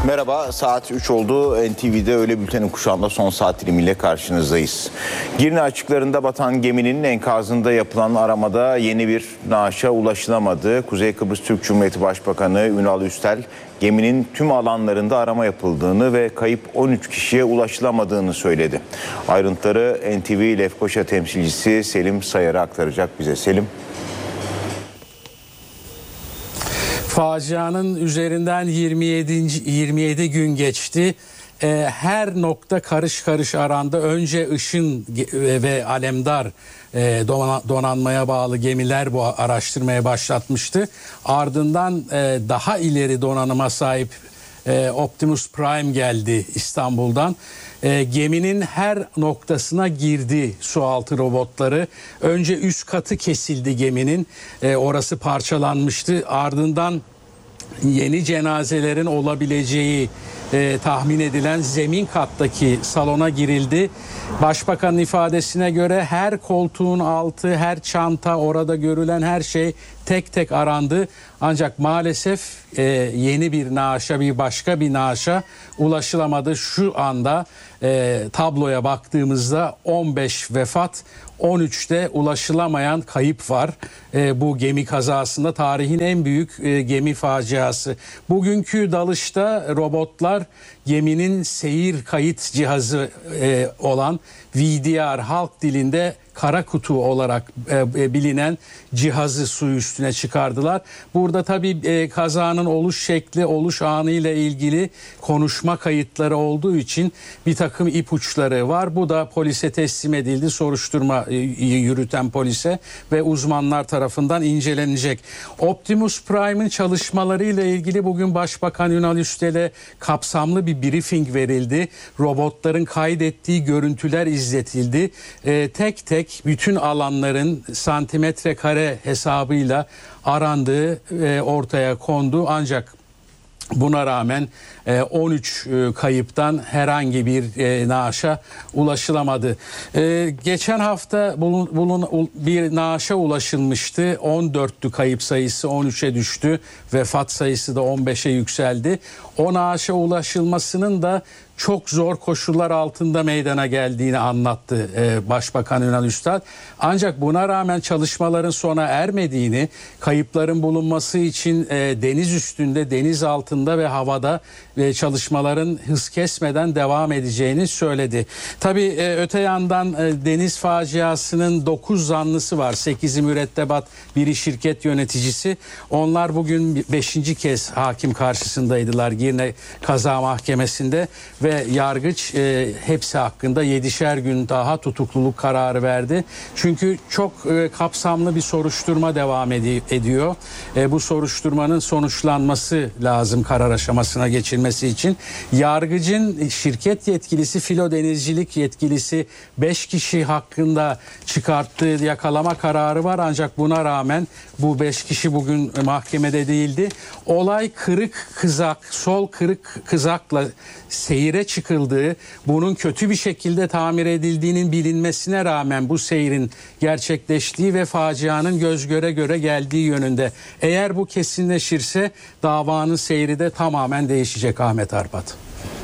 Merhaba, saat 3 oldu. NTV'de öğle bültenin kuşağında son saat dilimiyle karşınızdayız. Girne açıklarında batan geminin enkazında yapılan aramada yeni bir naaşa ulaşılamadı. Kuzey Kıbrıs Türk Cumhuriyeti Başbakanı Ünal Üstel, geminin tüm alanlarında arama yapıldığını ve kayıp 13 kişiye ulaşılamadığını söyledi. Ayrıntıları NTV Lefkoşa temsilcisi Selim Sayar'a aktaracak bize. Selim. Facianın üzerinden 27 gün geçti. Her nokta karış karış arandı. Önce Işın ve Alemdar donanmaya bağlı gemiler bu araştırmaya başlatmıştı. Ardından daha ileri donanıma sahip Optimus Prime geldi İstanbul'dan. Geminin her noktasına girdi sualtı robotları. Önce üst katı kesildi geminin. Orası parçalanmıştı. Ardından yeni cenazelerin olabileceği tahmin edilen zemin kattaki salona girildi. Başbakanın ifadesine göre her koltuğun altı, her çanta, orada görülen her şey tek tek arandı. Ancak maalesef yeni bir naaşa, başka bir naaşa ulaşılamadı. Şu anda tabloya baktığımızda 15 vefat, 13'te ulaşılamayan kayıp var. Bu gemi kazasında tarihin en büyük gemi faciası. Bugünkü dalışta robotlar geminin seyir kayıt cihazı olan VDR, halk dilinde kara kutu olarak bilinen cihazı su üstüne çıkardılar. Burada tabii kazanın oluş şekli, oluş anı ile ilgili konuşma kayıtları olduğu için bir takım ipuçları var. Bu da polise teslim edildi, soruşturma yürüten polise ve uzmanlar tarafından incelenecek. Optimus Prime'ın çalışmaları ile ilgili bugün Başbakan Ünal Üstel'e kapsamlı bir briefing verildi. Robotların kaydettiği görüntüler izletildi. Tek tek bütün alanların santimetre kare hesabıyla arandığı ortaya kondu. Ancak buna rağmen 13 kayıptan herhangi bir naaşa ulaşılamadı. Geçen hafta bir naaşa ulaşılmıştı. 14'tü kayıp sayısı, 13'e düştü. Vefat sayısı da 15'e yükseldi. O naaşa ulaşılmasının da çok zor koşullar altında meydana geldiğini anlattı Başbakan Ünal Üstel. Ancak buna rağmen çalışmaların sona ermediğini, kayıpların bulunması için deniz üstünde, deniz altında ve havada çalışmaların hız kesmeden devam edeceğini söyledi. Tabii öte yandan deniz faciasının 9 zanlısı var. 8'i mürettebat, biri şirket yöneticisi. Onlar bugün 5. kez hakim karşısındaydılar Girne Kaza Mahkemesi'nde ve yargıç hepsi hakkında 7'şer gün daha tutukluluk kararı verdi. Çünkü çok kapsamlı bir soruşturma devam ediyor. Bu soruşturmanın sonuçlanması lazım karar aşamasına geçilmesi için. Yargıcın şirket yetkilisi, filo denizcilik yetkilisi 5 kişi hakkında çıkarttığı yakalama kararı var. Ancak buna rağmen bu 5 kişi bugün mahkemede değildi. Olay kırık kızak, sol kırık kızakla seyire çıkıldığı, bunun kötü bir şekilde tamir edildiğinin bilinmesine rağmen bu seyrin gerçekleştiği ve facianın göz göre göre geldiği yönünde. Eğer bu kesinleşirse davanın seyri de tamamen değişecek Ahmet Arpat.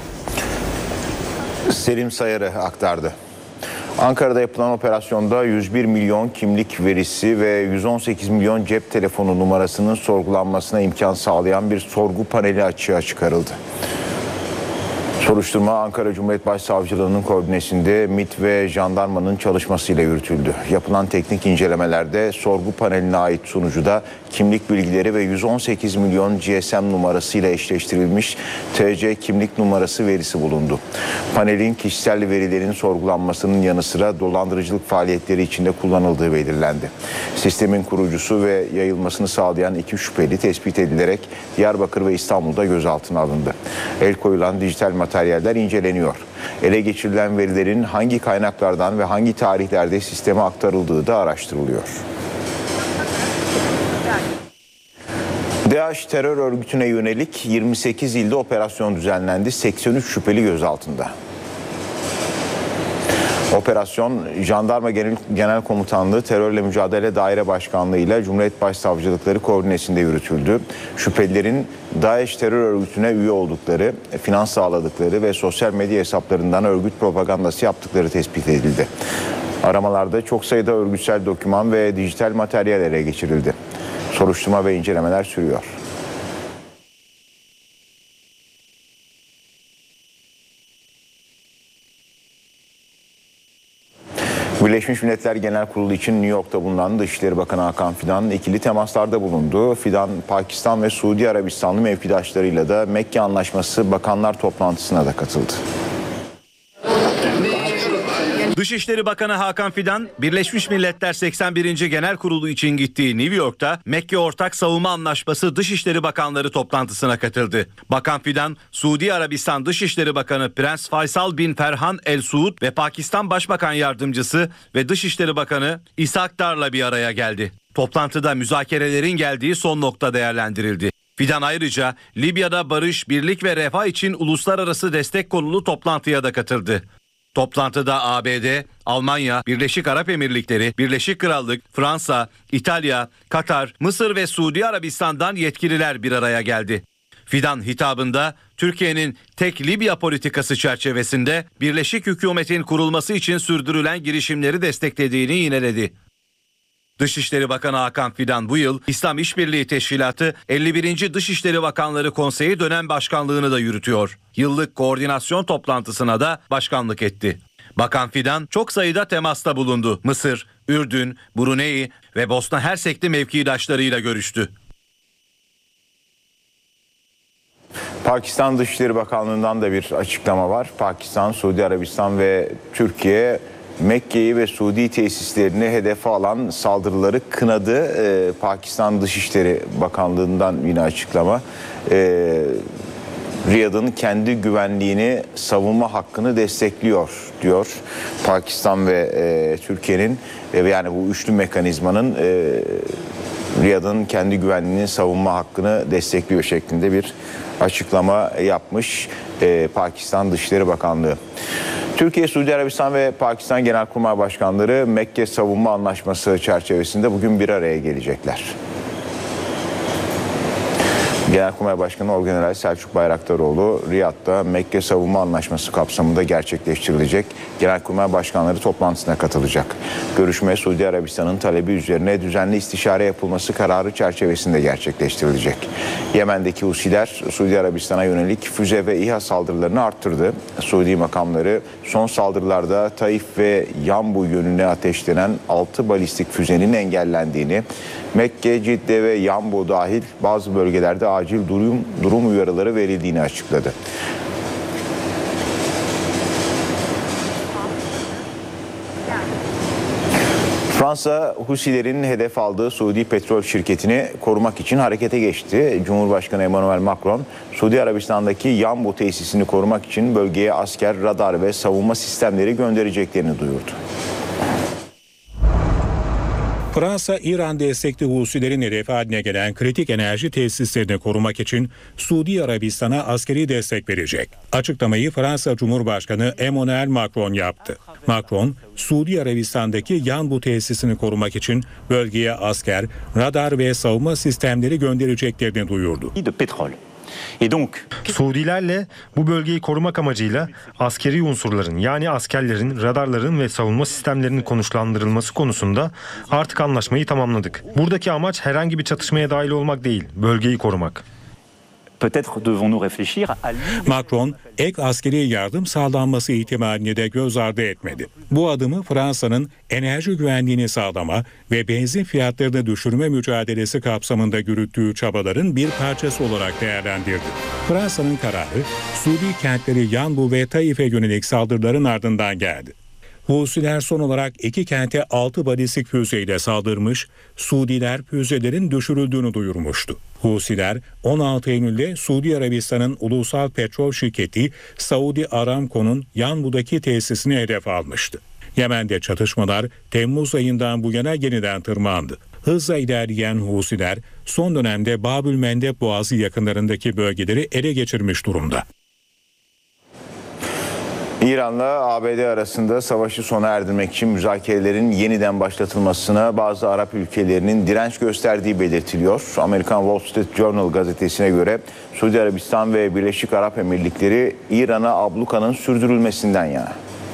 Selim Sayar'ı aktardı. Ankara'da yapılan operasyonda 101 milyon kimlik verisi ve 118 milyon cep telefonu numarasının sorgulanmasına imkan sağlayan bir sorgu paneli açığa çıkarıldı. Soruşturma Ankara Cumhuriyet Başsavcılığı'nın koordinesinde MİT ve jandarmanın çalışmasıyla yürütüldü. Yapılan teknik incelemelerde sorgu paneline ait sunucuda kimlik bilgileri ve 118 milyon GSM numarasıyla eşleştirilmiş TC kimlik numarası verisi bulundu. Panelin kişisel verilerin sorgulanmasının yanı sıra dolandırıcılık faaliyetleri içinde kullanıldığı belirlendi. Sistemin kurucusu ve yayılmasını sağlayan 2 şüpheli tespit edilerek Diyarbakır ve İstanbul'da gözaltına alındı. El koyulan dijital materyaller inceleniyor. Ele geçirilen verilerin hangi kaynaklardan ve hangi tarihlerde sisteme aktarıldığı da araştırılıyor. DAEŞ terör örgütüne yönelik 28 ilde operasyon düzenlendi. 83 şüpheli gözaltında. Operasyon Jandarma Genel Komutanlığı Terörle Mücadele Daire Başkanlığı ile Cumhuriyet Başsavcılıkları koordinesinde yürütüldü. Şüphelilerin DAEŞ terör örgütüne üye oldukları, finans sağladıkları ve sosyal medya hesaplarından örgüt propagandası yaptıkları tespit edildi. Aramalarda çok sayıda örgütsel doküman ve dijital materyal ele geçirildi. Soruşturma ve incelemeler sürüyor. Birleşmiş Milletler Genel Kurulu için New York'ta bulunan Dışişleri Bakanı Hakan Fidan ikili temaslarda bulundu. Fidan, Pakistan ve Suudi Arabistanlı mevkidaşlarıyla da Mekke Anlaşması Bakanlar toplantısına da katıldı. Dışişleri Bakanı Hakan Fidan, Birleşmiş Milletler 81. Genel Kurulu için gittiği New York'ta Mekke Ortak Savunma Anlaşması Dışişleri Bakanları toplantısına katıldı. Bakan Fidan, Suudi Arabistan Dışişleri Bakanı Prens Faysal bin Ferhan El Suud ve Pakistan Başbakan Yardımcısı ve Dışişleri Bakanı İshak Dar'la bir araya geldi. Toplantıda müzakerelerin geldiği son nokta değerlendirildi. Fidan ayrıca Libya'da barış, birlik ve refah için uluslararası destek konulu toplantıya da katıldı. Toplantıda ABD, Almanya, Birleşik Arap Emirlikleri, Birleşik Krallık, Fransa, İtalya, Katar, Mısır ve Suudi Arabistan'dan yetkililer bir araya geldi. Fidan hitabında Türkiye'nin tek Libya politikası çerçevesinde Birleşik Hükümet'in kurulması için sürdürülen girişimleri desteklediğini yineledi. Dışişleri Bakanı Hakan Fidan bu yıl İslam İşbirliği Teşkilatı 51. Dışişleri Bakanları Konseyi dönem başkanlığını da yürütüyor. Yıllık koordinasyon toplantısına da başkanlık etti. Bakan Fidan çok sayıda temasta bulundu. Mısır, Ürdün, Brunei ve Bosna Hersek'te mevkidaşlarıyla görüştü. Pakistan Dışişleri Bakanlığı'ndan da bir açıklama var. Pakistan, Suudi Arabistan ve Türkiye Mekke'yi ve Suudi tesislerini hedefe alan saldırıları kınadı. Pakistan Dışişleri Bakanlığı'ndan yine açıklama. Riyad'ın kendi güvenliğini savunma hakkını destekliyor diyor. Pakistan ve Türkiye'nin yani bu üçlü mekanizmanın Riyad'ın kendi güvenliğini savunma hakkını destekliyor şeklinde bir açıklama yapmış Pakistan Dışişleri Bakanlığı. Türkiye, Suudi Arabistan ve Pakistan Genelkurmay Başkanları Mekke Savunma Anlaşması çerçevesinde bugün bir araya gelecekler. Genelkurmay Başkanı Orgeneral Selçuk Bayraktaroğlu, Riyad'da Mekke Savunma Anlaşması kapsamında gerçekleştirilecek Genelkurmay Başkanları toplantısına katılacak. Görüşme Suudi Arabistan'ın talebi üzerine düzenli istişare yapılması kararı çerçevesinde gerçekleştirilecek. Yemen'deki Husiler Suudi Arabistan'a yönelik füze ve İHA saldırılarını arttırdı. Suudi makamları son saldırılarda Taif ve Yanbu yönüne ateşlenen 6 balistik füzenin engellendiğini, Mekke, Cidde ve Yanbu dahil bazı bölgelerde acil durum uyarıları verildiğini açıkladı. Fransa, Husilerin hedef aldığı Suudi petrol şirketini korumak için harekete geçti. Cumhurbaşkanı Emmanuel Macron, Suudi Arabistan'daki Yanbu tesisini korumak için bölgeye asker, radar ve savunma sistemleri göndereceklerini duyurdu. Fransa, İran destekli Husilerin hedefi haline gelen kritik enerji tesislerini korumak için Suudi Arabistan'a askeri destek verecek. Açıklamayı Fransa Cumhurbaşkanı Emmanuel Macron yaptı. Macron, Suudi Arabistan'daki Yanbu tesisini korumak için bölgeye asker, radar ve savunma sistemleri göndereceklerini duyurdu. Suudilerle bu bölgeyi korumak amacıyla askeri unsurların yani askerlerin, radarların ve savunma sistemlerinin konuşlandırılması konusunda artık anlaşmayı tamamladık. Buradaki amaç herhangi bir çatışmaya dahil olmak değil, bölgeyi korumak. Macron, ek askeri yardım sağlanması ihtimalini de göz ardı etmedi. Bu adımı Fransa'nın enerji güvenliğini sağlama ve benzin fiyatlarını düşürme mücadelesi kapsamında yürüttüğü çabaların bir parçası olarak değerlendirdi. Fransa'nın kararı, Suudi kentleri Yanbu ve Taif'e yönelik saldırıların ardından geldi. Husiler son olarak 2 kente 6 balistik füzeyle saldırmış, Suudiler füzelerin düşürüldüğünü duyurmuştu. Husiler 16 Eylül'de Suudi Arabistan'ın ulusal petrol şirketi Saudi Aramco'nun Yanbu'daki tesisini hedef almıştı. Yemen'de çatışmalar Temmuz ayından bu yana yeniden tırmandı. Hızla ilerleyen Husiler son dönemde Babülmendeb Boğazı yakınlarındaki bölgeleri ele geçirmiş durumda. İran'la ABD arasında savaşı sona erdirmek için müzakerelerin yeniden başlatılmasına bazı Arap ülkelerinin direnç gösterdiği belirtiliyor. Amerikan Wall Street Journal gazetesine göre Suudi Arabistan ve Birleşik Arap Emirlikleri İran'a ablukanın sürdürülmesinden yana.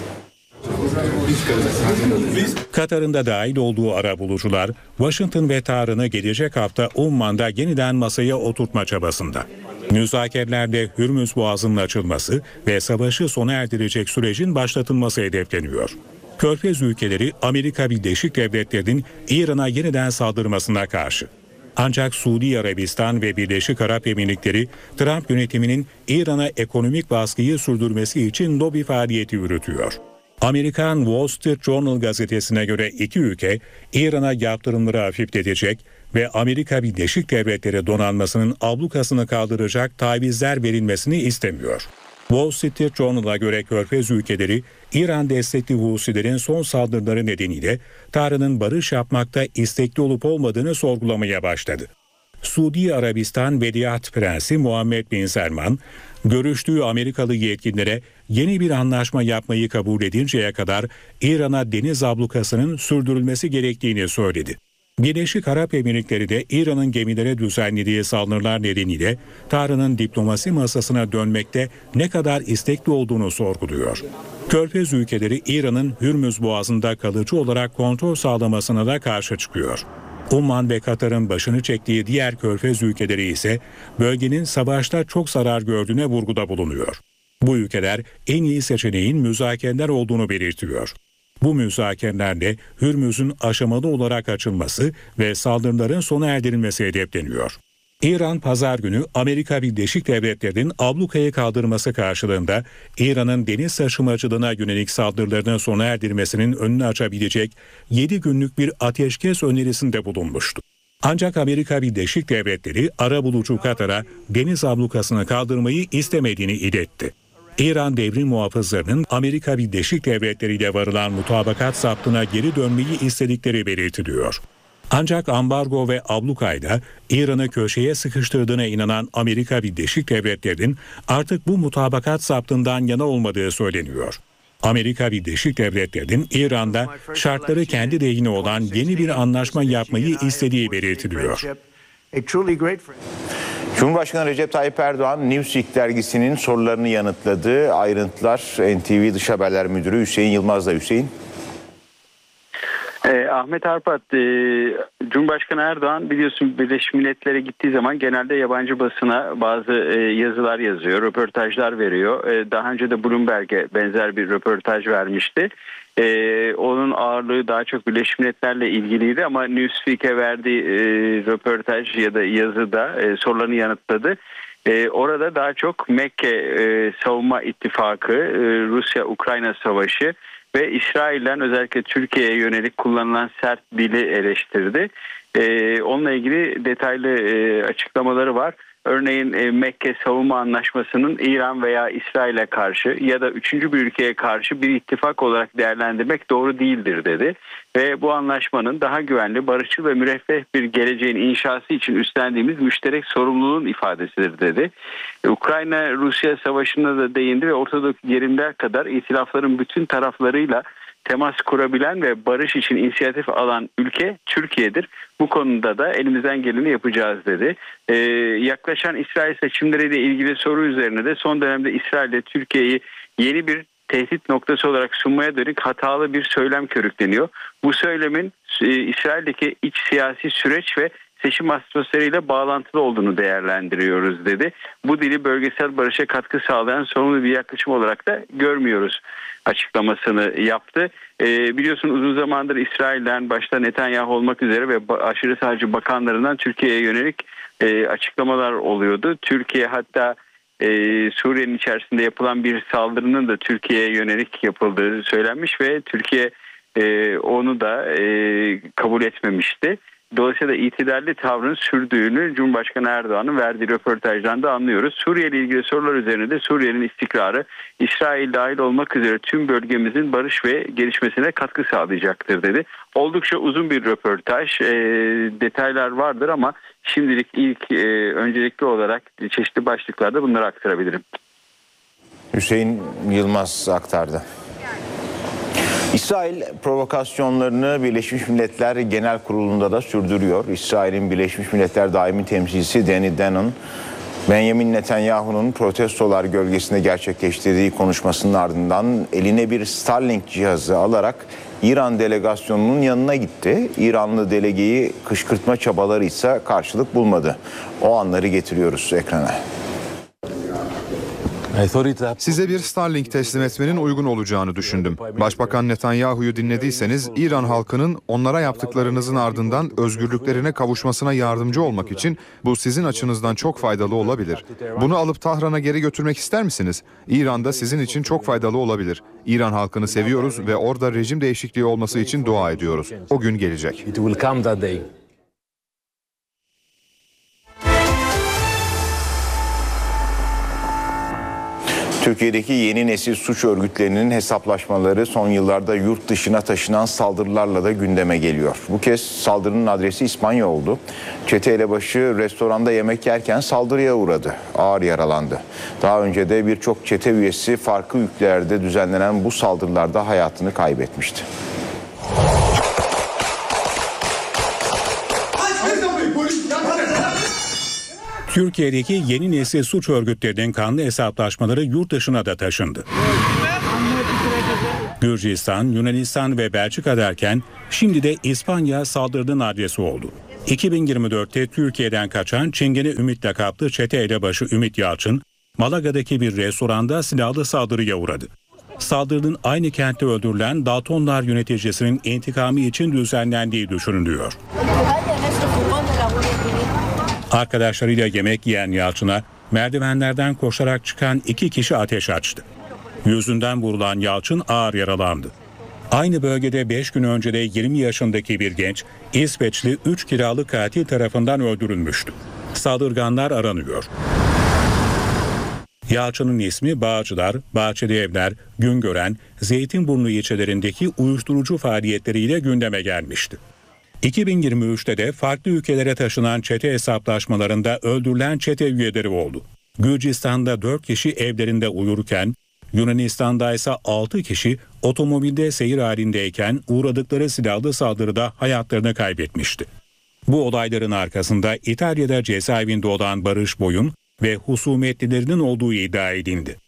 Katar'ın da dahil olduğu arabulucular Washington ve Tahran'ı gelecek hafta Umman'da yeniden masaya oturtma çabasında. Müzakerelerde Hürmüz Boğazı'nın açılması ve savaşı sona erdirecek sürecin başlatılması hedefleniyor. Körfez ülkeleri Amerika Birleşik Devletleri'nin İran'a yeniden saldırmasına karşı. Ancak Suudi Arabistan ve Birleşik Arap Emirlikleri Trump yönetiminin İran'a ekonomik baskıyı sürdürmesi için lobi faaliyeti yürütüyor. Amerikan Wall Street Journal gazetesine göre iki ülke İran'a yaptırımları hafifletecek ve Amerika Birleşik Devletleri donanmasının ablukasını kaldıracak tavizler verilmesini istemiyor. Wall Street Journal'a göre Körfez ülkeleri İran destekli Husilerin son saldırıları nedeniyle Tahran'ın barış yapmakta istekli olup olmadığını sorgulamaya başladı. Suudi Arabistan Veliaht Prensi Muhammed Bin Selman, görüştüğü Amerikalı yetkililere yeni bir anlaşma yapmayı kabul edinceye kadar İran'a deniz ablukasının sürdürülmesi gerektiğini söyledi. Birleşik Arap Emirlikleri de İran'ın gemilere düzenlediği saldırılar nedeniyle Tahran'ın diplomasi masasına dönmekte ne kadar istekli olduğunu sorguluyor. Körfez ülkeleri İran'ın Hürmüz Boğazı'nda kalıcı olarak kontrol sağlamasına da karşı çıkıyor. Umman ve Katar'ın başını çektiği diğer Körfez ülkeleri ise bölgenin savaşta çok zarar gördüğüne vurguda bulunuyor. Bu ülkeler en iyi seçeneğin müzakereler olduğunu belirtiyor. Bu müzakerelerle Hürmüz'ün aşamalı olarak açılması ve saldırıların sona erdirilmesi hedefleniyor. İran pazar günü Amerika Birleşik Devletleri'nin ablukayı kaldırması karşılığında İran'ın deniz taşımacılığına yönelik saldırılarını sona erdirmesinin önünü açabilecek 7 günlük bir ateşkes önerisinde bulunmuştu. Ancak Amerika Birleşik Devletleri arabulucu Katar'a deniz ablukasını kaldırmayı istemediğini iletti. İran devrim muhafızlarının Amerika Birleşik Devletleri ile varılan mutabakat zaptına geri dönmeyi istedikleri belirtiliyor. Ancak ambargo ve ablukayla İran'ı köşeye sıkıştırdığına inanan Amerika Birleşik Devletleri'nin artık bu mutabakat zaptından yana olmadığı söyleniyor. Amerika Birleşik Devletleri'nin İran'da şartları kendi lehine olan yeni bir anlaşma yapmayı istediği belirtiliyor. Cumhurbaşkanı Recep Tayyip Erdoğan Newsweek dergisinin sorularını yanıtladı. Ayrıntılar NTV Dış Haberler Müdürü Hüseyin Yılmaz'la. Hüseyin. Ahmet Arpat, Cumhurbaşkanı Erdoğan biliyorsun Birleşmiş Milletler'e gittiği zaman genelde yabancı basına bazı yazılar yazıyor, röportajlar veriyor. Daha önce de Bloomberg'e benzer bir röportaj vermişti. Onun ağırlığı daha çok Birleşmiş Milletler'le ilgiliydi ama Newsweek'e verdiği röportaj ya da yazıda sorularını yanıtladı. Orada daha çok Mekke Savunma İttifakı, Rusya-Ukrayna Savaşı ve İsrail'den özellikle Türkiye'ye yönelik kullanılan sert dili eleştirdi. Onunla ilgili detaylı açıklamaları var. Örneğin Mekke Savunma Anlaşması'nın İran veya İsrail'e karşı ya da üçüncü bir ülkeye karşı bir ittifak olarak değerlendirmek doğru değildir dedi. Ve bu anlaşmanın daha güvenli, barışçıl ve müreffeh bir geleceğin inşası için üstlendiğimiz müşterek sorumluluğun ifadesidir dedi. Ukrayna-Rusya savaşına da değindi ve ortadaki gerilimler kadar itilafların bütün taraflarıyla temas kurabilen ve barış için inisiyatif alan ülke Türkiye'dir. Bu konuda da elimizden geleni yapacağız dedi. Yaklaşan İsrail seçimleriyle ilgili soru üzerine de son dönemde İsrail ile Türkiye'yi yeni bir tehdit noktası olarak sunmaya dönük hatalı bir söylem körükleniyor. Bu söylemin İsrail'deki iç siyasi süreç ve seçim atmosferiyle bağlantılı olduğunu değerlendiriyoruz dedi. Bu dili bölgesel barışa katkı sağlayan sorumlu bir yaklaşım olarak da görmüyoruz açıklamasını yaptı. Biliyorsun uzun zamandır İsrail'den başta Netanyahu olmak üzere ve aşırı sağcı bakanlarından Türkiye'ye yönelik açıklamalar oluyordu. Türkiye hatta Suriye'nin içerisinde yapılan bir saldırının da Türkiye'ye yönelik yapıldığı söylenmiş ve Türkiye onu da kabul etmemişti. Dolayısıyla itidalli tavrın sürdüğünü Cumhurbaşkanı Erdoğan'ın verdiği röportajdan da anlıyoruz. Suriye ile ilgili sorular üzerine de Suriye'nin istikrarı İsrail dahil olmak üzere tüm bölgemizin barış ve gelişmesine katkı sağlayacaktır dedi. Oldukça uzun bir röportaj, detaylar vardır ama şimdilik öncelikli olarak çeşitli başlıklarda bunları aktarabilirim. Hüseyin Yılmaz aktardı. İsrail provokasyonlarını Birleşmiş Milletler Genel Kurulu'nda da sürdürüyor. İsrail'in Birleşmiş Milletler Daimi Temsilcisi Danny Danon, Benjamin Netanyahu'nun protestolar gölgesinde gerçekleştirdiği konuşmasının ardından eline bir Starlink cihazı alarak İran delegasyonunun yanına gitti. İranlı delegeyi kışkırtma çabaları ise karşılık bulmadı. O anları getiriyoruz ekrana. Size bir Starlink teslim etmenin uygun olacağını düşündüm. Başbakan Netanyahu'yu dinlediyseniz İran halkının onlara yaptıklarınızın ardından özgürlüklerine kavuşmasına yardımcı olmak için bu sizin açınızdan çok faydalı olabilir. Bunu alıp Tahran'a geri götürmek ister misiniz? İran'da sizin için çok faydalı olabilir. İran halkını seviyoruz ve orada rejim değişikliği olması için dua ediyoruz. O gün gelecek. Türkiye'deki yeni nesil suç örgütlerinin hesaplaşmaları son yıllarda yurt dışına taşınan saldırılarla da gündeme geliyor. Bu kez saldırının adresi İspanya oldu. Çete elebaşı restoranda yemek yerken saldırıya uğradı. Ağır yaralandı. Daha önce de birçok çete üyesi farklı ülkelerde düzenlenen bu saldırılarda hayatını kaybetmişti. Türkiye'deki yeni nesil suç örgütlerinin kanlı hesaplaşmaları yurt dışına da taşındı. Gürcistan, Yunanistan ve Belçika derken şimdi de İspanya saldırının adresi oldu. 2024'te Türkiye'den kaçan Çingene Ümit lakaplı çete elebaşı Ümit Yalçın, Malaga'daki bir restoranda silahlı saldırıya uğradı. Saldırının aynı kentte öldürülen Daltonlar yöneticisinin intikamı için düzenlendiği düşünülüyor. Arkadaşlarıyla yemek yiyen Yalçın'a merdivenlerden koşarak çıkan 2 kişi ateş açtı. Yüzünden vurulan Yalçın ağır yaralandı. Aynı bölgede 5 gün önce de 20 yaşındaki bir genç İsveçli 3 kiralık katil tarafından öldürülmüştü. Saldırganlar aranıyor. Yalçın'ın ismi Bağcılar, Bahçeli Evler, Güngören, Zeytinburnu ilçelerindeki uyuşturucu faaliyetleriyle gündeme gelmişti. 2023'te de farklı ülkelere taşınan çete hesaplaşmalarında öldürülen çete üyeleri oldu. Gürcistan'da 4 kişi evlerinde uyurken, Yunanistan'da ise 6 kişi otomobilde seyir halindeyken uğradıkları silahlı saldırıda hayatlarını kaybetmişti. Bu olayların arkasında İtalya'da cezaevinde olan Barış Boy'un ve husumetlilerinin olduğu iddia edildi.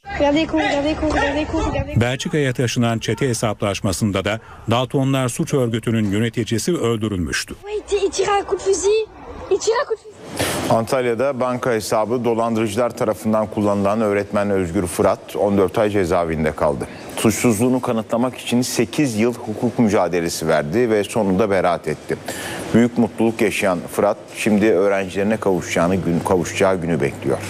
Belçika'ya taşınan çete hesaplaşmasında da Daltonlar suç örgütünün yöneticisi öldürülmüştü. Antalya'da banka hesabı dolandırıcılar tarafından kullanılan öğretmen Özgür Fırat 14 ay cezaevinde kaldı. Suçsuzluğunu kanıtlamak için 8 yıl hukuk mücadelesi verdi ve sonunda beraat etti. Büyük mutluluk yaşayan Fırat şimdi öğrencilerine kavuşacağı günü bekliyor.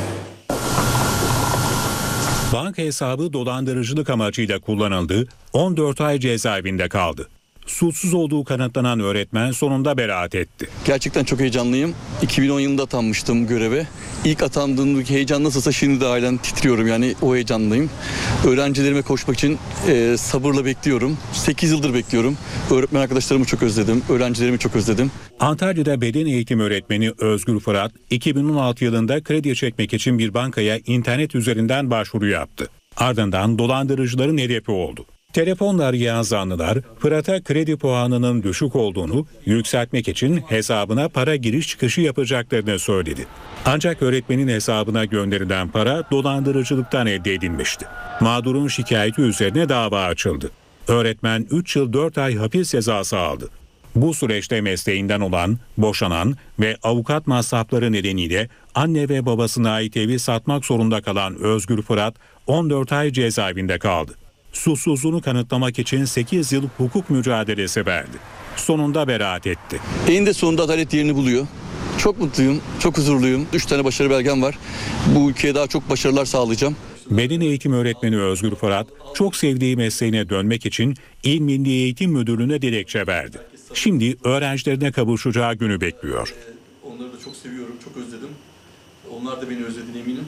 Banka hesabı dolandırıcılık amacıyla kullanıldı, 14 ay cezaevinde kaldı. Suçsuz olduğu kanıtlanan öğretmen sonunda beraat etti. Gerçekten çok heyecanlıyım. 2010 yılında atanmıştım göreve. İlk atandığımdaki heyecan nasılsa şimdi de halen titriyorum, yani o heyecanlıyım. Öğrencilerime koşmak için sabırla bekliyorum. 8 yıldır bekliyorum. Öğretmen arkadaşlarımı çok özledim. Öğrencilerimi çok özledim. Antalya'da beden eğitim öğretmeni Özgür Fırat 2016 yılında kredi çekmek için bir bankaya internet üzerinden başvuru yaptı. Ardından dolandırıcıların hedefi oldu. Telefonla arayan zanlılar Fırat'a kredi puanının düşük olduğunu yükseltmek için hesabına para giriş çıkışı yapacaklarını söyledi. Ancak öğretmenin hesabına gönderilen para dolandırıcılıktan elde edilmişti. Mağdurun şikayeti üzerine dava açıldı. Öğretmen 3 yıl 4 ay hapis cezası aldı. Bu süreçte mesleğinden olan, boşanan ve avukat masrafları nedeniyle anne ve babasına ait evi satmak zorunda kalan Özgür Fırat 14 ay cezaevinde kaldı. Suçsuzluğunu kanıtlamak için 8 yıl hukuk mücadelesi verdi. Sonunda beraat etti. Eninde sonunda adalet yerini buluyor. Çok mutluyum, çok huzurluyum. 3 tane başarı belgem var. Bu ülkeye daha çok başarılar sağlayacağım. Beden eğitim öğretmeni Özgür Fırat, çok sevdiği mesleğine dönmek için İl Milli Eğitim Müdürlüğü'ne dilekçe verdi. Şimdi öğrencilerine kavuşacağı günü bekliyor. Onları da çok seviyorum, çok özledim. Onlar da beni özlediğine eminim.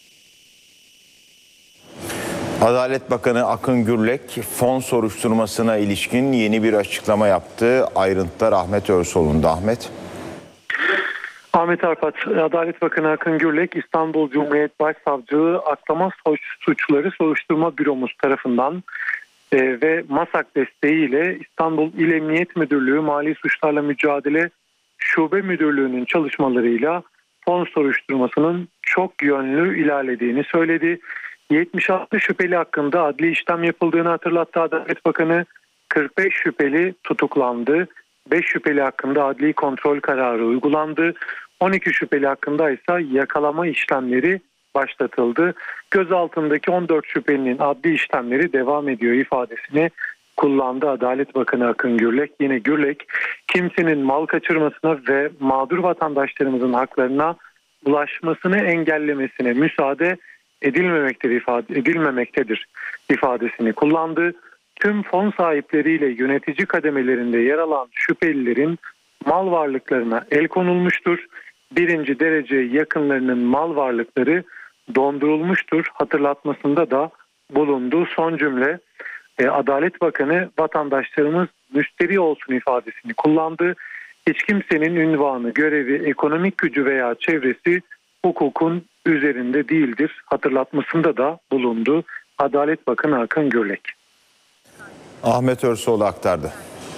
Adalet Bakanı Akın Gürlek fon soruşturmasına ilişkin yeni bir açıklama yaptı. Ayrıntılar Ahmet Örsoğlu'nda. Ahmet. Ahmet Arpat, Adalet Bakanı Akın Gürlek, İstanbul Cumhuriyet Başsavcılığı Aklama Suçları Soruşturma Büromuz tarafından ve MASAK desteğiyle İstanbul İl Emniyet Müdürlüğü Mali Suçlarla Mücadele Şube Müdürlüğü'nün çalışmalarıyla fon soruşturmasının çok yönlü ilerlediğini söyledi. 76 şüpheli hakkında adli işlem yapıldığını hatırlattı Adalet Bakanı. 45 şüpheli tutuklandı. 5 şüpheli hakkında adli kontrol kararı uygulandı. 12 şüpheli hakkında ise yakalama işlemleri başlatıldı. Gözaltındaki 14 şüphelinin adli işlemleri devam ediyor ifadesini kullandı Adalet Bakanı Akın Gürlek. Yine Gürlek, kimsenin mal kaçırmasına ve mağdur vatandaşlarımızın haklarına ulaşmasını engellemesine müsaade edilmemektedir ifadesini kullandı. Tüm fon sahipleriyle yönetici kademelerinde yer alan şüphelilerin mal varlıklarına el konulmuştur. Birinci derece yakınlarının mal varlıkları dondurulmuştur hatırlatmasında da bulundu. Son cümle, Adalet Bakanı vatandaşlarımız müşteri olsun ifadesini kullandı. Hiç kimsenin ünvanı, görevi, ekonomik gücü veya çevresi hukukun üzerinde değildir hatırlatmasında da bulundu Adalet Bakanı Akın Gürlek. Ahmet Örsoğlu aktardı.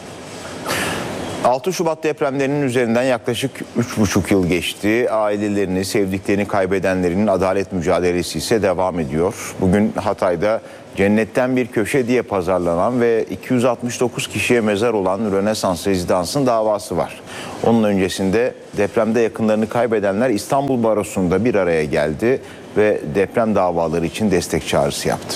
6 Şubat depremlerinin üzerinden yaklaşık 3,5 yıl geçti. Ailelerini, sevdiklerini kaybedenlerin adalet mücadelesi ise devam ediyor. Bugün Hatay'da cennetten bir köşe diye pazarlanan ve 269 kişiye mezar olan Rönesans Rezidans'ın davası var. Onun öncesinde depremde yakınlarını kaybedenler İstanbul Barosu'nda bir araya geldi ve deprem davaları için destek çağrısı yaptı.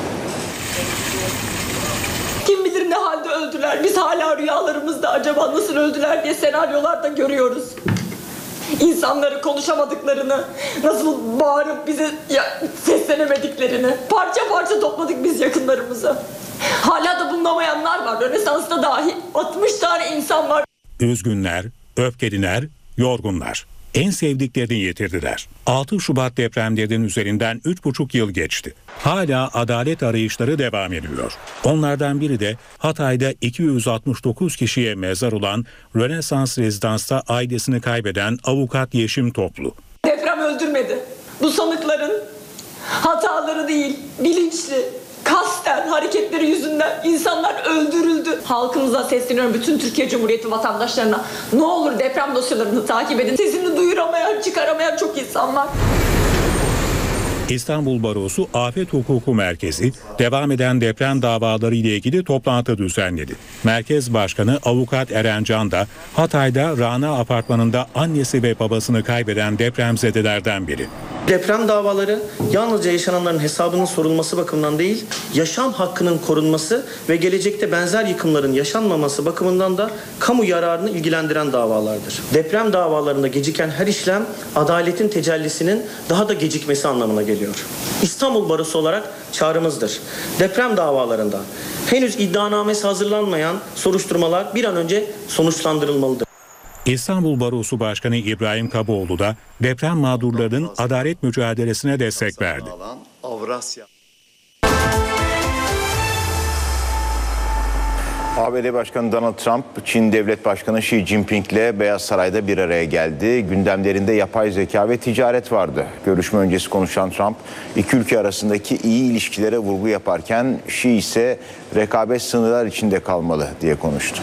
Öldüler. Biz hala rüyalarımızda acaba nasıl öldüler diye senaryolarda görüyoruz. İnsanları konuşamadıklarını, nasıl bağırıp bize seslenemediklerini, parça parça topladık biz yakınlarımızı. Hala da bulunamayanlar var. Rönesans'ta dahi 60 tane insan var. Üzgünler, öfkeliler, yorgunlar. En sevdiklerini yitirdiler. 6 Şubat depremlerinin üzerinden 3,5 yıl geçti. Hala adalet arayışları devam ediyor. Onlardan biri de Hatay'da 269 kişiye mezar olan Rönesans Rezidans'ta ailesini kaybeden avukat Yeşim Toplu. Deprem öldürmedi. Bu sanıkların hataları değil, bilinçli, kasten hareketleri yüzünden insanlar öldürüldü. Halkımıza sesleniyorum, bütün Türkiye Cumhuriyeti vatandaşlarına. Ne olur deprem dosyalarını takip edin. Sesini duyuramayan, çıkaramayan çok insan var. İstanbul Barosu Afet Hukuku Merkezi devam eden deprem davaları ile ilgili toplantı düzenledi. Merkez Başkanı Avukat Eren Can da Hatay'da Rana Apartmanı'nda annesi ve babasını kaybeden depremzedelerden biri. Deprem davaları yalnızca yaşananların hesabının sorulması bakımından değil, yaşam hakkının korunması ve gelecekte benzer yıkımların yaşanmaması bakımından da kamu yararını ilgilendiren davalardır. Deprem davalarında geciken her işlem adaletin tecellisinin daha da gecikmesi anlamına geliyor. İstanbul Barosu olarak çağrımızdır. Deprem davalarında henüz iddianamesi hazırlanmayan soruşturmalar bir an önce sonuçlandırılmalıdır. İstanbul Barosu Başkanı İbrahim Kaboğlu da deprem mağdurlarının adalet mücadelesine destek verdi. ABD Başkanı Donald Trump, Çin Devlet Başkanı Xi Jinping ile Beyaz Saray'da bir araya geldi. Gündemlerinde yapay zeka ve ticaret vardı. Görüşme öncesi konuşan Trump, iki ülke arasındaki iyi ilişkilere vurgu yaparken Xi ise rekabet sınırlar içinde kalmalı diye konuştu.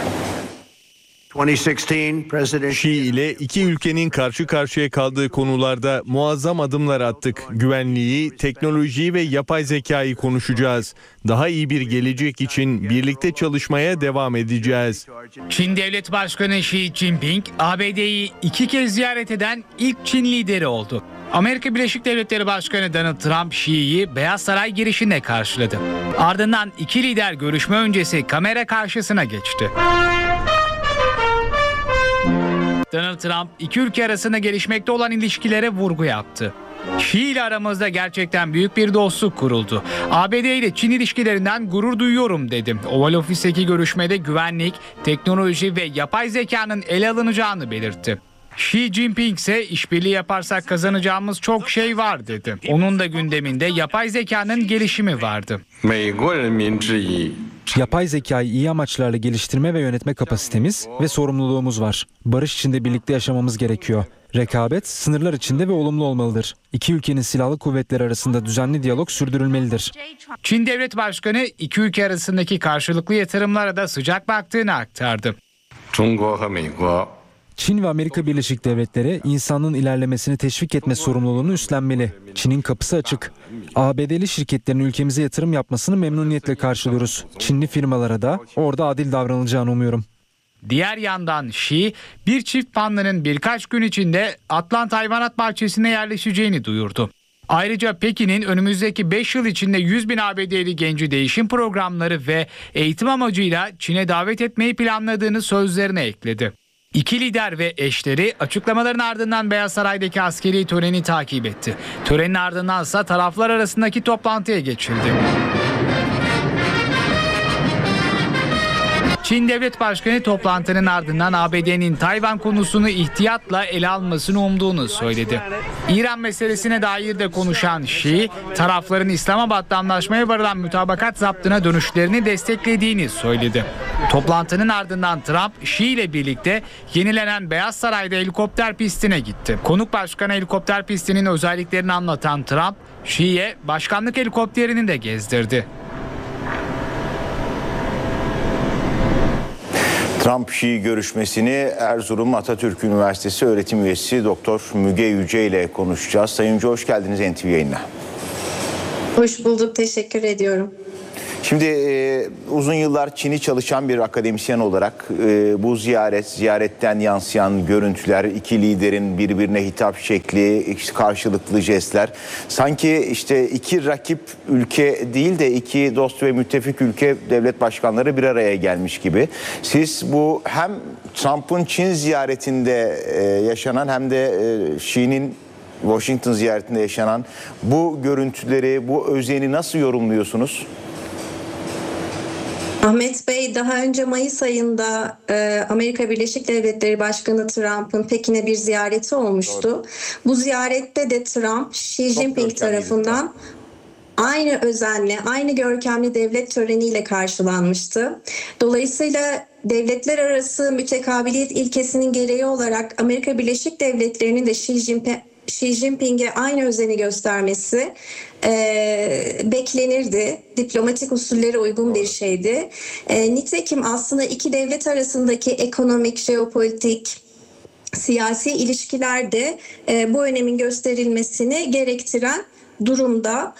Xi ile iki ülkenin karşı karşıya kaldığı konularda muazzam adımlar attık. Güvenliği, teknolojiyi ve yapay zekayı konuşacağız. Daha iyi bir gelecek için birlikte çalışmaya devam edeceğiz. Çin Devlet Başkanı Xi Jinping, ABD'yi 2 kez ziyaret eden ilk Çin lideri oldu. Amerika Birleşik Devletleri Başkanı Donald Trump, Xi'yi Beyaz Saray girişinde karşıladı. Ardından iki lider görüşme öncesi kamera karşısına geçti. Donald Trump iki ülke arasında gelişmekte olan ilişkilere vurgu yaptı. Xi ile aramızda gerçekten büyük bir dostluk kuruldu. ABD ile Çin ilişkilerinden gurur duyuyorum dedim. Oval Ofis'teki görüşmede güvenlik, teknoloji ve yapay zekanın ele alınacağını belirtti. Xi Jinping ise işbirliği yaparsak kazanacağımız çok şey var dedi. Onun da gündeminde yapay zekanın gelişimi vardı. Yapay zekayı iyi amaçlarla geliştirme ve yönetme kapasitemiz ve sorumluluğumuz var. Barış içinde birlikte yaşamamız gerekiyor. Rekabet sınırlar içinde ve olumlu olmalıdır. İki ülkenin silahlı kuvvetleri arasında düzenli diyalog sürdürülmelidir. Çin Devlet Başkanı iki ülke arasındaki karşılıklı yatırımlara da sıcak baktığını aktardı. Çin ve Amerika Birleşik Devletleri insanlığın ilerlemesini teşvik etme sorumluluğunu üstlenmeli. Çin'in kapısı açık. ABD'li şirketlerin ülkemize yatırım yapmasını memnuniyetle karşılıyoruz. Çinli firmalara da orada adil davranılacağını umuyorum. Diğer yandan Xi, bir çift pandanın birkaç gün içinde Atlanta Hayvanat Bahçesi'ne yerleşeceğini duyurdu. Ayrıca Pekin'in önümüzdeki 5 yıl içinde 100.000 ABD'li genci değişim programları ve eğitim amacıyla Çin'e davet etmeyi planladığını sözlerine ekledi. İki lider ve eşleri açıklamaların ardından Beyaz Saray'daki askeri töreni takip etti. Törenin ardındansa taraflar arasındaki toplantıya geçildi. Çin Devlet Başkanı toplantının ardından ABD'nin Tayvan konusunu ihtiyatla ele almasını umduğunu söyledi. İran meselesine dair de konuşan Xi, tarafların İslamabad'da anlaşmaya varılan mütabakat zaptına dönüşlerini desteklediğini söyledi. Toplantının ardından Trump, Xi ile birlikte yenilenen Beyaz Saray'da helikopter pistine gitti. Konuk başkanı helikopter pistinin özelliklerini anlatan Trump, Xi'ye başkanlık helikopterini de gezdirdi. Trump-Xi görüşmesini Erzurum Atatürk Üniversitesi öğretim üyesi Doktor Müge Yüce ile konuşacağız. Sayın Yüce, hoş geldiniz NTV yayınına. Hoş bulduk, teşekkür ediyorum. Şimdi uzun yıllar Çin'i çalışan bir akademisyen olarak bu ziyaretten yansıyan görüntüler, iki liderin birbirine hitap şekli, karşılıklı jestler, sanki işte iki rakip ülke değil de iki dost ve müttefik ülke devlet başkanları bir araya gelmiş gibi. Siz bu hem Trump'ın Çin ziyaretinde yaşanan hem de Xi'nin Washington ziyaretinde yaşanan bu görüntüleri, bu özeni nasıl yorumluyorsunuz? Ahmet Bey, daha önce Mayıs ayında Amerika Birleşik Devletleri Başkanı Trump'ın Pekin'e bir ziyareti olmuştu. Doğru. Bu ziyarette de Trump, Xi Jinping tarafından aynı özenle, aynı görkemli devlet töreniyle karşılanmıştı. Dolayısıyla devletler arası mütekabiliyet ilkesinin gereği olarak Amerika Birleşik Devletleri'nin de Xi Jinping'e aynı özeni göstermesi beklenirdi. Diplomatik usullere uygun bir şeydi. Nitekim aslında iki devlet arasındaki ekonomik, jeopolitik, siyasi ilişkiler de bu önemin gösterilmesini gerektiren durumda.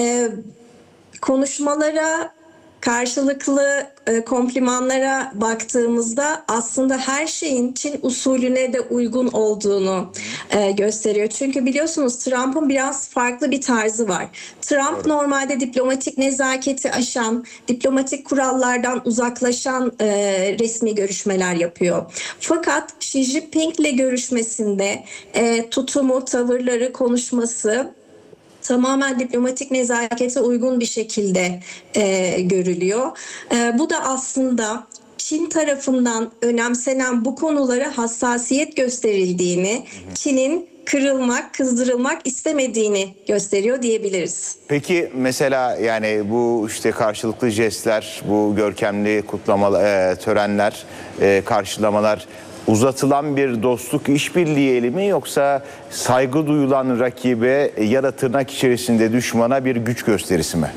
Konuşmalara, karşılıklı komplimanlara baktığımızda aslında her şeyin Çin usulüne de uygun olduğunu gösteriyor. Çünkü biliyorsunuz Trump'ın biraz farklı bir tarzı var. Trump normalde diplomatik nezaketi aşan, diplomatik kurallardan uzaklaşan resmi görüşmeler yapıyor. Fakat Xi Jinping'le görüşmesinde tutumu, tavırları, konuşması tamamen diplomatik nezakete uygun bir şekilde görülüyor. Bu da aslında Çin tarafından önemsenen bu konulara hassasiyet gösterildiğini, Çin'in kırılmak, kızdırılmak istemediğini gösteriyor diyebiliriz. Peki mesela yani bu işte karşılıklı jestler, bu görkemli kutlamalar, törenler, karşılamalar uzatılan bir dostluk işbirliği eli mi, yoksa saygı duyulan rakibe ya da tırnak içerisinde düşmana bir güç gösterisi mi?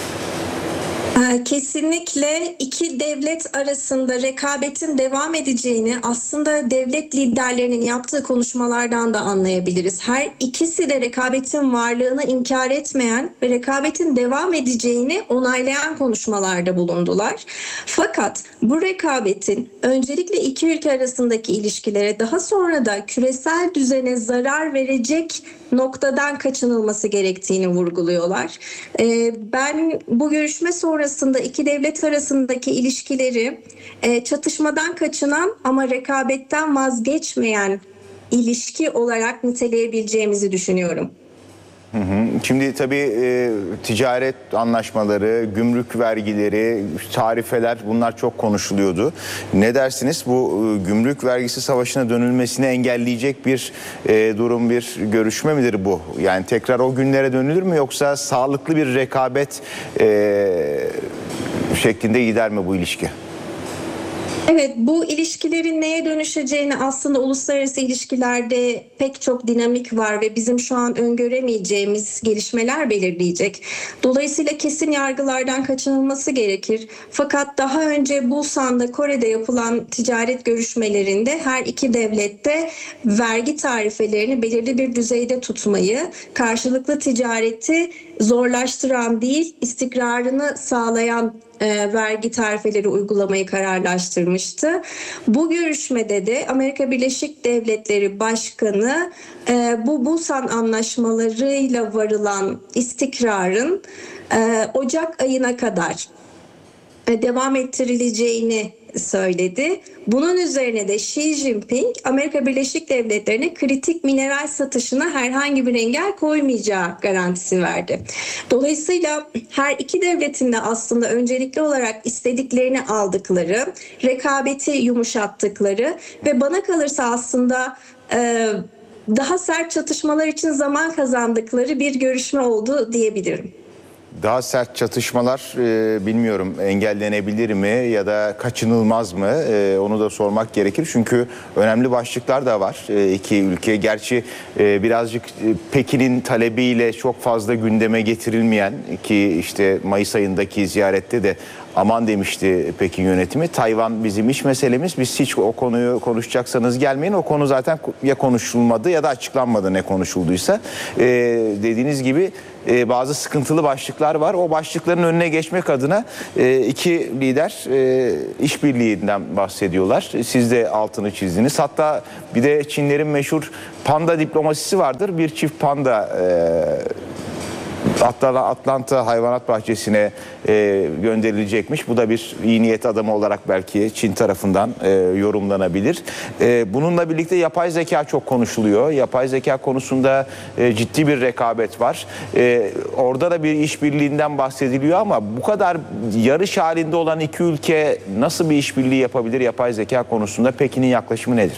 Kesinlikle iki devlet arasında rekabetin devam edeceğini aslında devlet liderlerinin yaptığı konuşmalardan da anlayabiliriz. Her ikisi de rekabetin varlığını inkar etmeyen ve rekabetin devam edeceğini onaylayan konuşmalarda bulundular. Fakat bu rekabetin öncelikle iki ülke arasındaki ilişkilere, daha sonra da küresel düzene zarar verecek noktadan kaçınılması gerektiğini vurguluyorlar. Ben bu görüşme sonrasında iki devlet arasındaki ilişkileri çatışmadan kaçınan ama rekabetten vazgeçmeyen ilişki olarak niteleyebileceğimizi düşünüyorum. Şimdi tabii ticaret anlaşmaları, gümrük vergileri, tarifeler, bunlar çok konuşuluyordu. Ne dersiniz? Bu gümrük vergisi savaşına dönülmesini engelleyecek bir durum, bir görüşme midir bu? Yani tekrar o günlere dönülür mü, yoksa sağlıklı bir rekabet şeklinde gider mi bu ilişki? Evet, bu ilişkilerin neye dönüşeceğini aslında uluslararası ilişkilerde pek çok dinamik var ve bizim şu an öngöremeyeceğimiz gelişmeler belirleyecek. Dolayısıyla kesin yargılardan kaçınılması gerekir. Fakat daha önce Busan'da, Kore'de yapılan ticaret görüşmelerinde her iki devlet de vergi tarifelerini belirli bir düzeyde tutmayı, karşılıklı ticareti zorlaştıran değil, istikrarını sağlayan vergi tarifeleri uygulamayı kararlaştırmıştı. Bu görüşmede de Amerika Birleşik Devletleri Başkanı bu Busan anlaşmalarıyla varılan istikrarın Ocak ayına kadar devam ettirileceğini söyledi. Bunun üzerine de Xi Jinping Amerika Birleşik Devletleri'ne kritik mineral satışına herhangi bir engel koymayacağı garantisi verdi. Dolayısıyla her iki devletin de aslında öncelikli olarak istediklerini aldıkları, rekabeti yumuşattıkları ve bana kalırsa aslında daha sert çatışmalar için zaman kazandıkları bir görüşme oldu diyebilirim. Daha sert çatışmalar bilmiyorum engellenebilir mi ya da kaçınılmaz mı onu da sormak gerekir. Çünkü önemli başlıklar da var iki ülke. Gerçi birazcık Pekin'in talebiyle çok fazla gündeme getirilmeyen ki işte Mayıs ayındaki ziyarette de aman demişti Pekin yönetimi. Tayvan bizim iç meselemiz. Biz hiç o konuyu konuşacaksanız gelmeyin. O konu zaten ya konuşulmadı ya da açıklanmadı ne konuşulduysa. Dediğiniz gibi bazı sıkıntılı başlıklar var. O başlıkların önüne geçmek adına iki lider işbirliğinden bahsediyorlar. Siz de altını çizdiniz. Hatta bir de Çinlerin meşhur panda diplomasisi vardır. Bir çift panda Atlanta Hayvanat Bahçesi'ne gönderilecekmiş. Bu da bir iyi niyet adamı olarak belki Çin tarafından yorumlanabilir. Bununla birlikte yapay zeka çok konuşuluyor. Yapay zeka konusunda ciddi bir rekabet var. Orada da bir işbirliğinden bahsediliyor ama bu kadar yarış halinde olan iki ülke nasıl bir işbirliği yapabilir yapay zeka konusunda? Pekin'in yaklaşımı nedir?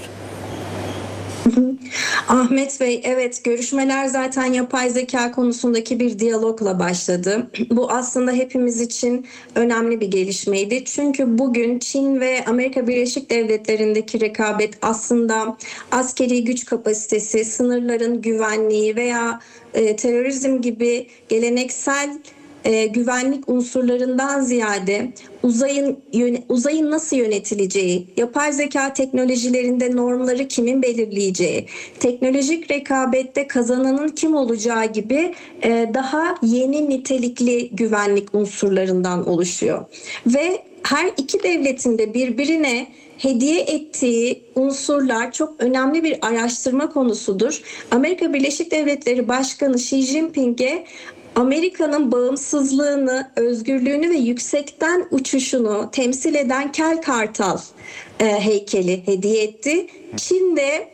Ahmet Bey, evet görüşmeler zaten yapay zeka konusundaki bir diyalogla başladı. Bu aslında hepimiz için önemli bir gelişmeydi. Çünkü bugün Çin ve Amerika Birleşik Devletleri'ndeki rekabet aslında askeri güç kapasitesi, sınırların güvenliği veya terörizm gibi geleneksel güvenlik unsurlarından ziyade uzayın nasıl yönetileceği, yapay zeka teknolojilerinde normları kimin belirleyeceği, teknolojik rekabette kazananın kim olacağı gibi daha yeni nitelikli güvenlik unsurlarından oluşuyor. Ve her iki devletin de birbirine hediye ettiği unsurlar çok önemli bir araştırma konusudur. Amerika Birleşik Devletleri Başkanı Xi Jinping'e Amerika'nın bağımsızlığını, özgürlüğünü ve yüksekten uçuşunu temsil eden Kel Kartal heykeli hediye etti. Çin de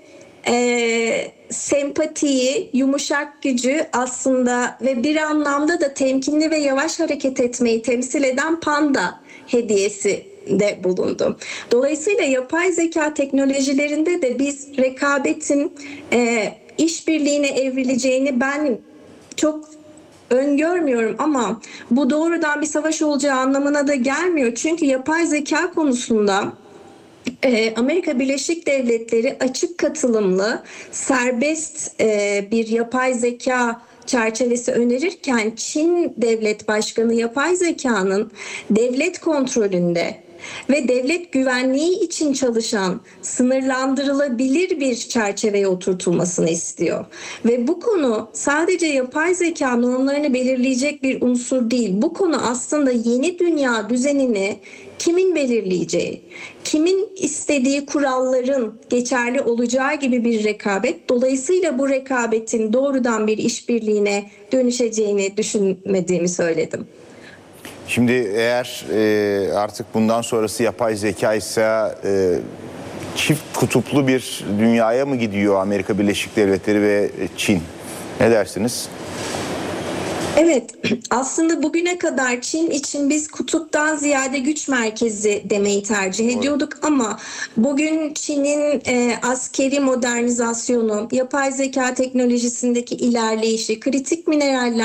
sempatiyi, yumuşak gücü aslında ve bir anlamda da temkinli ve yavaş hareket etmeyi temsil eden panda hediyesi de bulundu. Dolayısıyla yapay zeka teknolojilerinde de biz rekabetin işbirliğine evrileceğini ben çok öngörmüyorum ama bu doğrudan bir savaş olacağı anlamına da gelmiyor. Çünkü yapay zeka konusunda Amerika Birleşik Devletleri açık katılımlı, serbest bir yapay zeka çerçevesi önerirken Çin Devlet Başkanı yapay zekanın devlet kontrolünde ve devlet güvenliği için çalışan sınırlandırılabilir bir çerçeveye oturtulmasını istiyor. Ve bu konu sadece yapay zeka normlarını belirleyecek bir unsur değil. Bu konu aslında yeni dünya düzenini kimin belirleyeceği, kimin istediği kuralların geçerli olacağı gibi bir rekabet. Dolayısıyla bu rekabetin doğrudan bir işbirliğine dönüşeceğini düşünmediğimi söyledim. Şimdi eğer artık bundan sonrası yapay zeka ise çift kutuplu bir dünyaya mı gidiyor Amerika Birleşik Devletleri ve Çin? Ne dersiniz? Evet, aslında bugüne kadar Çin için biz kutuptan ziyade güç merkezi demeyi tercih ediyorduk ama bugün Çin'in askeri modernizasyonu, yapay zeka teknolojisindeki ilerleyişi, kritik mineraller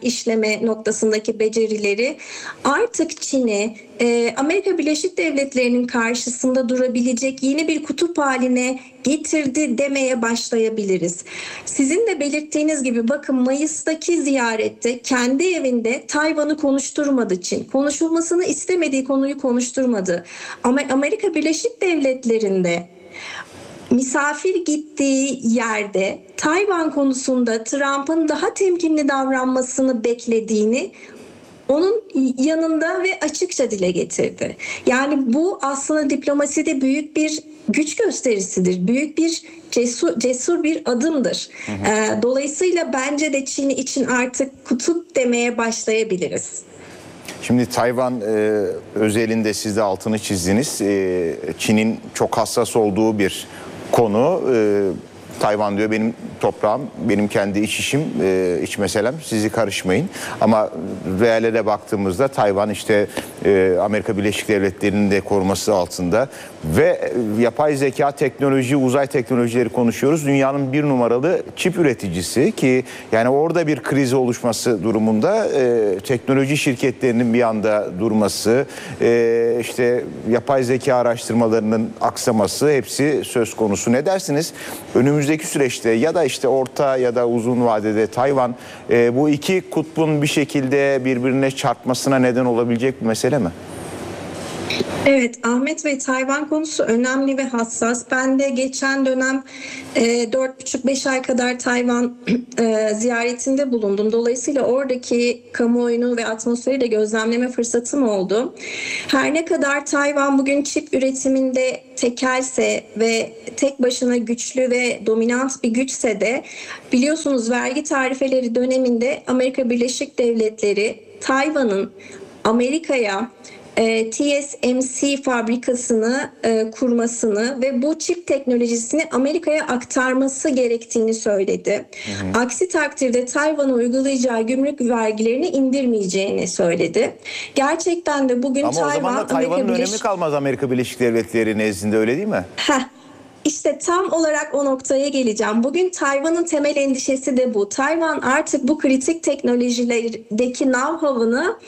işleme noktasındaki becerileri artık Çin'i Amerika Birleşik Devletleri'nin karşısında durabilecek yeni bir kutup haline getirdi demeye başlayabiliriz. Sizin de belirttiğiniz gibi bakın Mayıs'taki ziyarette kendi evinde Tayvan'ı konuşturmadı Çin. Konuşulmasını istemediği konuyu konuşturmadı. Ama Amerika Birleşik Devletleri'nde misafir gittiği yerde Tayvan konusunda Trump'ın daha temkinli davranmasını beklediğini onun yanında ve açıkça dile getirdi. Yani bu aslında diplomaside büyük bir güç gösterisidir. Büyük bir cesur bir adımdır. Dolayısıyla bence de Çin için artık kutup demeye başlayabiliriz. Şimdi Tayvan özelinde siz de altını çizdiniz. Çin'in çok hassas olduğu bir konu. Tayvan diyor benim toprağım, benim kendi iç işim, iç meselem, sizi karışmayın. Ama reallere baktığımızda Tayvan işte Amerika Birleşik Devletleri'nin de koruması altında ve yapay zeka, teknoloji, uzay teknolojileri konuşuyoruz. Dünyanın bir numaralı çip üreticisi ki yani orada bir kriz oluşması durumunda teknoloji şirketlerinin bir anda durması, işte yapay zeka araştırmalarının aksaması hepsi söz konusu. Ne dersiniz? Önümüzdeki süreçte ya da işte orta ya da uzun vadede Tayvan bu iki kutbun bir şekilde birbirine çarpmasına neden olabilecek bir mesele mi? Evet Ahmet Bey, Tayvan konusu önemli ve hassas. Ben de geçen dönem 4,5-5 ay kadar Tayvan ziyaretinde bulundum. Dolayısıyla oradaki kamuoyunu ve atmosferi de gözlemleme fırsatım oldu. Her ne kadar Tayvan bugün çip üretiminde tekelse ve tek başına güçlü ve dominant bir güçse de biliyorsunuz vergi tarifeleri döneminde Amerika Birleşik Devletleri Tayvan'ın Amerika'ya TSMC fabrikasını kurmasını ve bu çip teknolojisini Amerika'ya aktarması gerektiğini söyledi. Aksi takdirde Tayvan'a uygulayacağı gümrük vergilerini indirmeyeceğini söyledi. Gerçekten de bugün ama Tayvan... Ama o zaman da Tayvan'ın önemi kalmaz Amerika Birleşik Devletleri nezdinde, öyle değil mi? İşte tam olarak o noktaya geleceğim. Bugün Tayvan'ın temel endişesi de bu. Tayvan artık bu kritik teknolojilerdeki know-how'ını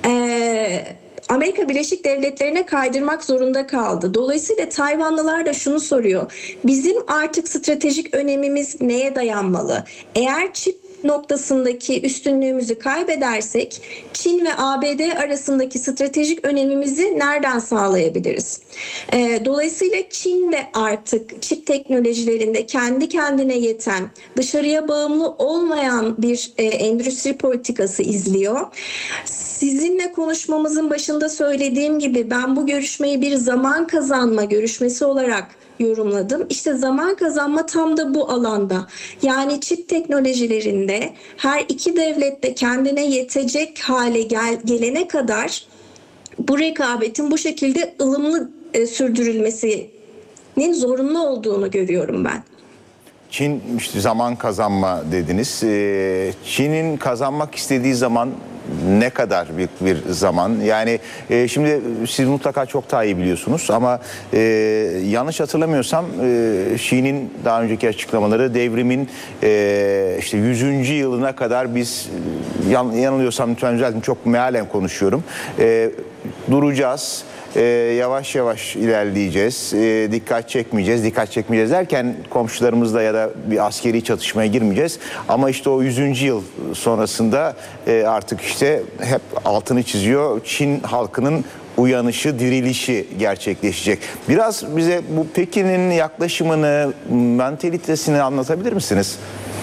Amerika Birleşik Devletleri'ne kaydırmak zorunda kaldı. Dolayısıyla Tayvanlılar da şunu soruyor. Bizim artık stratejik önemimiz neye dayanmalı? Eğer çip noktasındaki üstünlüğümüzü kaybedersek Çin ve ABD arasındaki stratejik önemimizi nereden sağlayabiliriz? Dolayısıyla Çin de artık çip teknolojilerinde kendi kendine yeten, dışarıya bağımlı olmayan bir endüstri politikası izliyor. Sizinle konuşmamızın başında söylediğim gibi ben bu görüşmeyi bir zaman kazanma görüşmesi olarak yorumladım. İşte zaman kazanma tam da bu alanda. Yani çip teknolojilerinde her iki devlet de kendine yetecek hale gelene kadar bu rekabetin bu şekilde ılımlı sürdürülmesinin zorunlu olduğunu görüyorum ben. Çin işte zaman kazanma dediniz. Çin'in kazanmak istediği zaman ne kadar büyük bir zaman? Yani şimdi siz mutlaka çok daha iyi biliyorsunuz ama yanlış hatırlamıyorsam Xi'nin daha önceki açıklamaları devrimin işte 100. yılına kadar biz yanılıyorsam lütfen düzeltin, çok mealen konuşuyorum. Duracağız. Yavaş yavaş ilerleyeceğiz, dikkat çekmeyeceğiz derken komşularımızla ya da bir askeri çatışmaya girmeyeceğiz. Ama işte o 100. yıl sonrasında artık işte hep altını çiziyor, Çin halkının uyanışı, dirilişi gerçekleşecek. Biraz bize bu Pekin'in yaklaşımını, mantalitesini anlatabilir misiniz?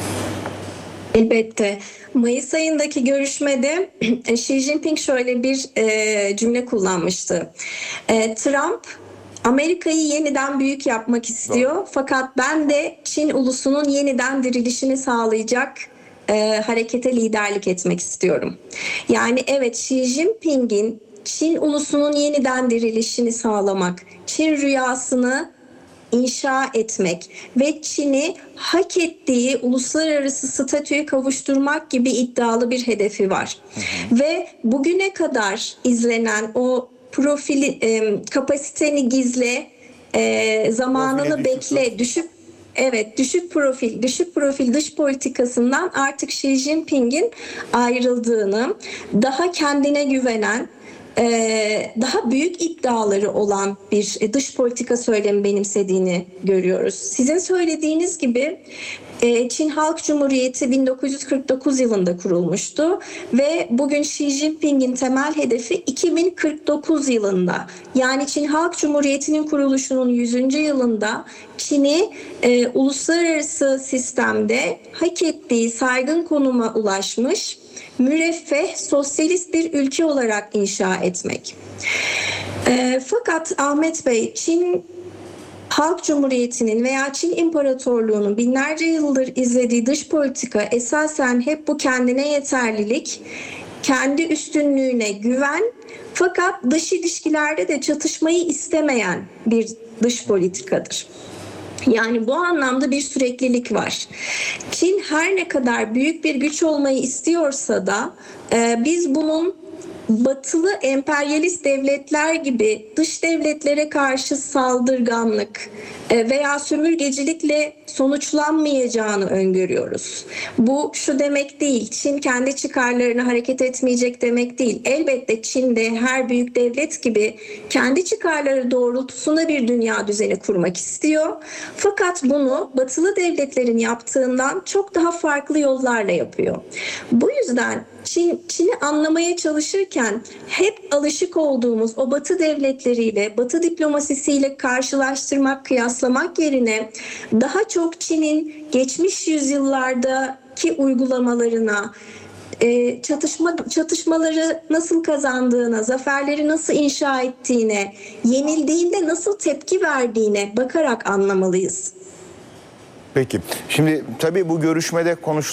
Elbette. Mayıs ayındaki görüşmede Xi Jinping şöyle bir cümle kullanmıştı. Trump Amerika'yı yeniden büyük yapmak istiyor. Fakat ben de Çin ulusunun yeniden dirilişini sağlayacak harekete liderlik etmek istiyorum. Yani evet, Xi Jinping'in Çin ulusunun yeniden dirilişini sağlamak, Çin rüyasını inşa etmek ve Çin'i hak ettiği uluslararası statüye kavuşturmak gibi iddialı bir hedefi var. Ve bugüne kadar izlenen o profili, kapasiteni gizle, zamanını bekle, Evet, düşük profil dış politikasından artık Xi Jinping'in ayrıldığını, daha kendine güvenen, daha büyük iddiaları olan bir dış politika söylemi benimsediğini görüyoruz. Sizin söylediğiniz gibi Çin Halk Cumhuriyeti 1949 yılında kurulmuştu ve bugün Xi Jinping'in temel hedefi 2049 yılında. Yani Çin Halk Cumhuriyeti'nin kuruluşunun 100. yılında Çin'i uluslararası sistemde hak ettiği saygın konuma ulaşmış, müreffeh, sosyalist bir ülke olarak inşa etmek. Fakat Ahmet Bey, Çin Halk Cumhuriyeti'nin veya Çin İmparatorluğu'nun binlerce yıldır izlediği dış politika esasen hep bu kendine yeterlilik, kendi üstünlüğüne güven, fakat dış ilişkilerde de çatışmayı istemeyen bir dış politikadır. Yani bu anlamda bir süreklilik var. Çin her ne kadar büyük bir güç olmayı istiyorsa da biz bunun batılı emperyalist devletler gibi dış devletlere karşı saldırganlık veya sömürgecilikle sonuçlanmayacağını öngörüyoruz. Bu şu demek değil, Çin kendi çıkarlarını hareket etmeyecek demek değil. Elbette Çin de her büyük devlet gibi kendi çıkarları doğrultusunda bir dünya düzeni kurmak istiyor. Fakat bunu batılı devletlerin yaptığından çok daha farklı yollarla yapıyor. Bu yüzden Çin'i anlamaya çalışırken hep alışık olduğumuz o batı devletleriyle, batı diplomasisiyle karşılaştırmak, kıyaslamak yerine daha çok Çin'in geçmiş yüzyıllardaki uygulamalarına, çatışmaları nasıl kazandığına, zaferleri nasıl inşa ettiğine, yenildiğinde nasıl tepki verdiğine bakarak anlamalıyız. Peki. Şimdi tabii bu görüşmede